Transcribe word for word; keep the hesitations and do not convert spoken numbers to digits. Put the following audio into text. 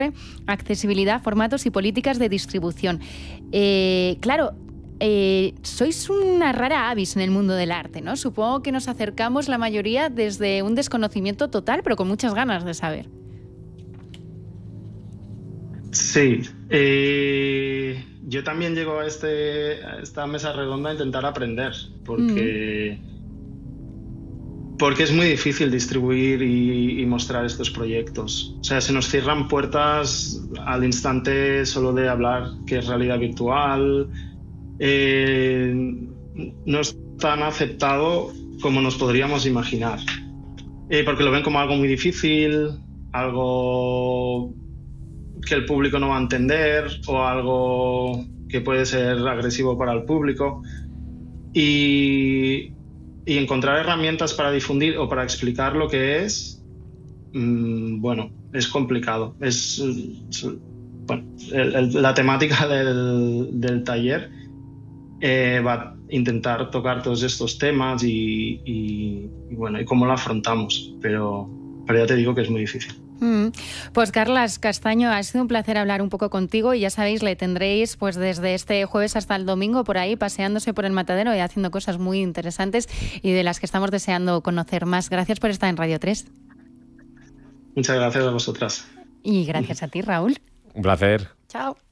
accesibilidad, formatos y políticas de distribución. Eh, claro, eh, sois una rara avis en el mundo del arte, ¿no? Supongo que nos acercamos la mayoría desde un desconocimiento total, pero con muchas ganas de saber. Sí, eh, yo también llego a, este, a esta mesa redonda a intentar aprender, porque, mm. porque es muy difícil distribuir y, y mostrar estos proyectos. O sea, se nos cierran puertas al instante solo de hablar que es realidad virtual. Eh, no es tan aceptado como nos podríamos imaginar, eh, porque lo ven como algo muy difícil, algo que el público no va a entender o algo que puede ser agresivo para el público, y, y encontrar herramientas para difundir o para explicar lo que es, mmm, bueno, es complicado. Es, es bueno, el, el, la temática del, del taller eh, va a intentar tocar todos estos temas y, y, y bueno, y cómo lo afrontamos, pero, pero ya te digo que es muy difícil. Pues Carlas Castaño, ha sido un placer hablar un poco contigo y ya sabéis, le tendréis pues desde este jueves hasta el domingo por ahí paseándose por el matadero y haciendo cosas muy interesantes y de las que estamos deseando conocer más. Gracias por estar en Radio tres. Muchas gracias a vosotras. Y gracias a ti, Raúl. Un placer. Chao.